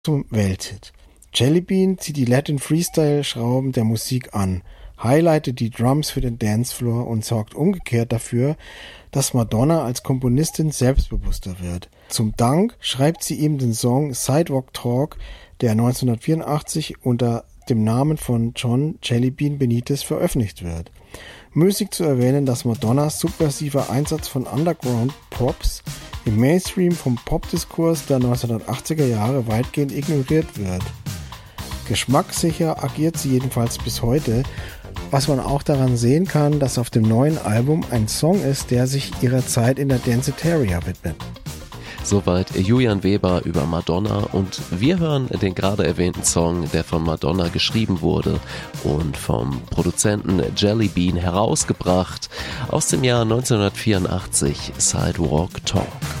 zum Welthit. Jellybean zieht die Latin-Freestyle-Schrauben der Musik an, highlightet die Drums für den Dancefloor und sorgt umgekehrt dafür, dass Madonna als Komponistin selbstbewusster wird. Zum Dank schreibt sie ihm den Song Sidewalk Talk, der 1984 unter dem Namen von John Jellybean Benitez veröffentlicht wird. Müßig zu erwähnen, dass Madonnas subversiver Einsatz von Underground-Props im Mainstream vom Popdiskurs der 1980er Jahre weitgehend ignoriert wird. Geschmackssicher agiert sie jedenfalls bis heute, was man auch daran sehen kann, dass auf dem neuen Album ein Song ist, der sich ihrer Zeit in der Danceteria widmet. Soweit Julian Weber über Madonna und wir hören den gerade erwähnten Song, der von Madonna geschrieben wurde und vom Produzenten Jellybean herausgebracht aus dem Jahr 1984, Sidewalk Talk.